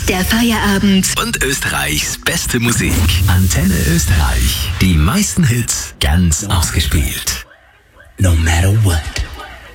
der Feierabend und Österreichs beste Musik. Antenne Österreich. Die meisten Hits ganz ausgespielt. No matter what.